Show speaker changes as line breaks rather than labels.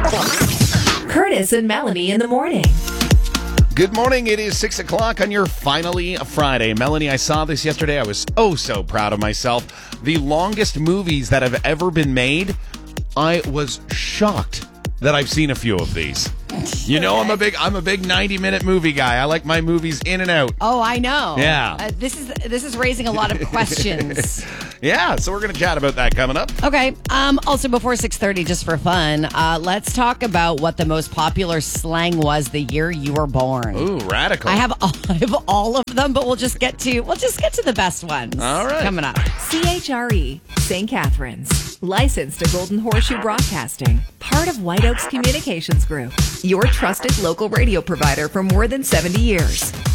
Curtis and Melanie in the morning.
Good morning. It is 6 o'clock on your finally Friday. Melanie, I saw this yesterday. I was so proud of myself. The longest movies that have ever been made. I was shocked that I've seen a few of these. You know, I'm a big 90-minute movie guy. I like my movies in and out.
Oh, I know.
Yeah.
This is raising a lot of questions.
Yeah, so we're going to chat about that coming up.
Okay. Also, before 6:30, just for fun, let's talk about what the most popular slang was the year you were born.
Ooh, radical.
I have all of them, but we'll just get to the best ones.
All right.
Coming up.
CHRE, St. Catharines. Licensed to Golden Horseshoe Broadcasting. Part of White Oaks Communications Group. Your trusted local radio provider for more than 70 years.